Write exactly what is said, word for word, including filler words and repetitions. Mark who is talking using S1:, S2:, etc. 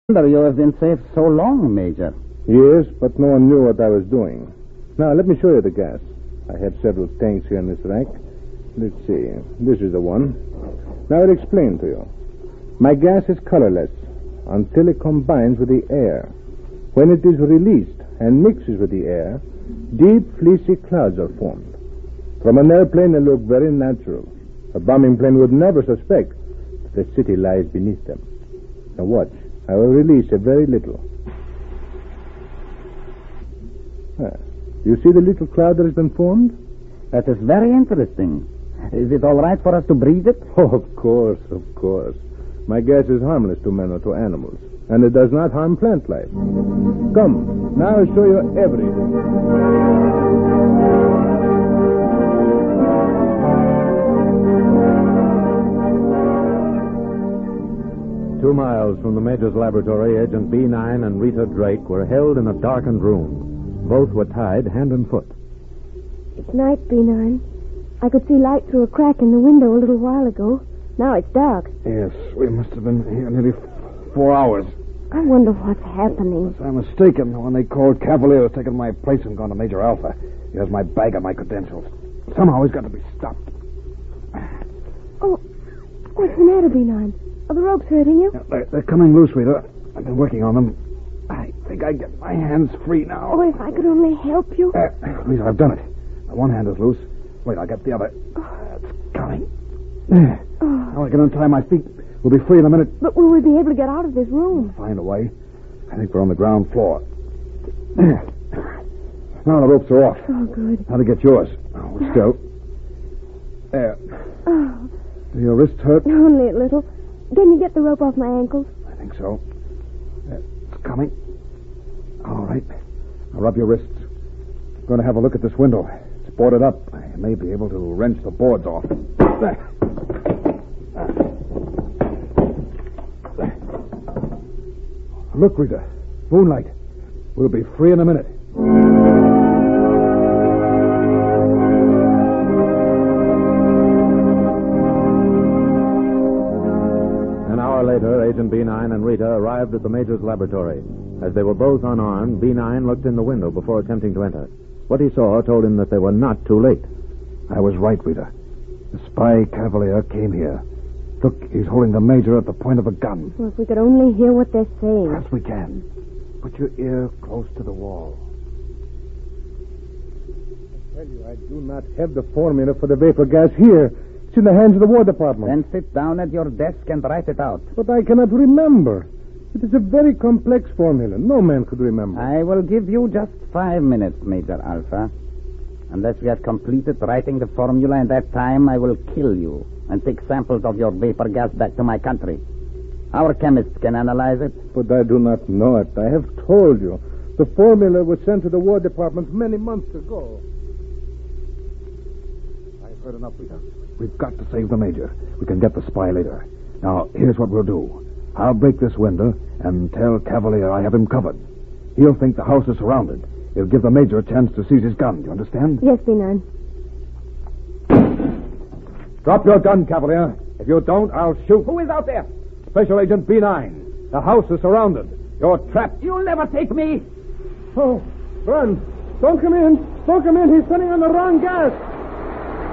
S1: You have been safe so long, Major.
S2: Yes, but no one knew what I was doing. Now, let me show you the gas. I have several tanks here in this rack. Let's see. This is the one. Now, I'll explain to you. My gas is colorless until it combines with the air. When it is released and mixes with the air, deep, fleecy clouds are formed. From an airplane, they look very natural. A bombing plane would never suspect that the city lies beneath them. Now, watch. I will release a very little. Ah, you see the little cloud that has been formed?
S1: That is very interesting. Is it all right for us to breathe it?
S2: Oh, of course, of course. My gas is harmless to men or to animals, and it does not harm plant life. Come, now I'll show you everything.
S3: Two miles from the Major's laboratory, Agent B nine and Rita Drake were held in a darkened room. Both were tied hand and foot.
S4: It's night, B nine. I could see light through a crack in the window a little while ago. Now it's dark.
S5: Yes, we must have been here nearly four hours.
S4: I wonder what's happening.
S5: If I'm mistaken, when they called Cavalier has taken my place and gone to Major Alpha. He has my bag and my credentials. Somehow he's got to be stopped.
S4: Oh, what's the matter, B nine? Are the ropes hurting you?
S5: Yeah, they're, they're coming loose, Rita. I've been working on them. I think I get my hands free now.
S4: Oh, if I could only help you.
S5: Uh, Rita, I've done it. One hand is loose. Wait, I'll get the other. Uh, it's coming. There.
S4: Oh.
S5: Now I can untie my feet. We'll be free in a minute.
S4: But will we be able to get out of this room?
S5: We'll find a way. I think we're on the ground floor. There. Now the ropes are off.
S4: Oh, good.
S5: Now to get yours. Oh, we're still. There.
S4: Oh.
S5: Do your wrists hurt?
S4: Only a little. Can you get the rope off my ankles?
S5: I think so. There. It's coming. All right. Now rub your wrists. I'm going to have a look at this window. It's boarded up. I may be able to wrench the boards off. There. Look, Rita. Moonlight. We'll be free in a minute.
S3: An hour later, Agent B nine and Rita arrived at the Major's laboratory. As they were both unarmed, B nine looked in the window before attempting to enter. What he saw told him that they were not too late.
S5: I was right, Rita. The spy Cavalier came here. Look, he's holding the Major at the point of a gun.
S4: Well, if we could only hear what they're saying.
S5: Perhaps we can. Put your ear close to the wall.
S2: I tell you, I do not have the formula for the vapor gas here. It's in the hands of the War Department.
S1: Then sit down at your desk and write it out.
S2: But I cannot remember. It is a very complex formula. No man could remember.
S1: I will give you just five minutes, Major Alpha. Unless you have completed writing the formula in that time, I will kill you and take samples of your vapor gas back to my country. Our chemists can analyze it.
S2: But I do not know it. I have told you. The formula was sent to the War Department many months ago.
S5: I've heard enough, Rita. We've got to save the Major. We can get the spy later. Now, here's what we'll do. I'll break this window and tell Cavalier I have him covered. He'll think the house is surrounded. It'll give the Major a chance to seize his gun. Do you understand?
S4: Yes, B nine.
S5: Drop your gun, Cavalier. If you don't, I'll shoot.
S1: Who is out there?
S5: Special Agent B nine. The house is surrounded. You're trapped.
S1: You'll never take me.
S2: Oh, run. Don't come in. Don't come in. He's sending on the wrong gas.